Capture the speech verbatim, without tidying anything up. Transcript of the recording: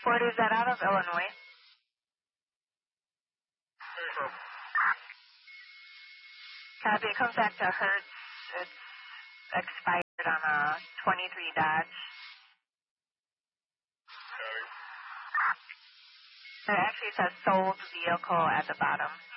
Ford, is that out of Illinois? Copy, it comes back to Hertz. It's expired on a twenty-three Dodge. It actually says sold vehicle at the bottom.